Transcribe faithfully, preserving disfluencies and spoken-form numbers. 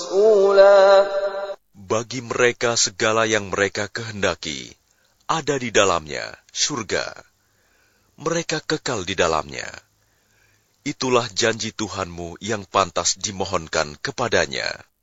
مسؤولا. Bagi mereka segala yang mereka kehendaki, ada di dalamnya surga. Mereka kekal di dalamnya. Itulah janji Tuhanmu yang pantas dimohonkan kepadanya.